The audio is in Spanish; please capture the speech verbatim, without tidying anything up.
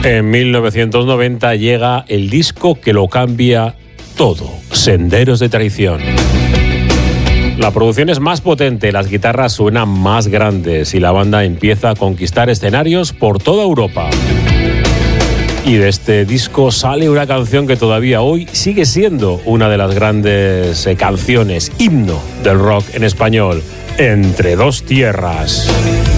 En mil novecientos noventa llega el disco que lo cambia todo, Senderos de Traición. La producción es más potente, las guitarras suenan más grandes y la banda empieza a conquistar escenarios por toda Europa. Y de este disco sale una canción que todavía hoy sigue siendo una de las grandes eh, canciones, himno del rock en español, Entre dos tierras.